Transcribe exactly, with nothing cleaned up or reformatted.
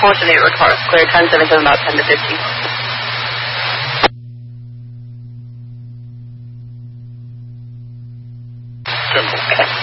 unfortunately, it requires clear ten seven seven about ten to fifteen. Simple. Okay.